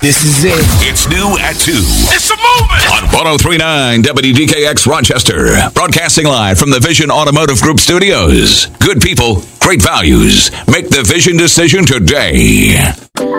This is it. It's new at 2. It's a movement! On 103.9 WDKX Rochester. Broadcasting live from the Vision Automotive Group studios. Good people, great values. Make the Vision decision today.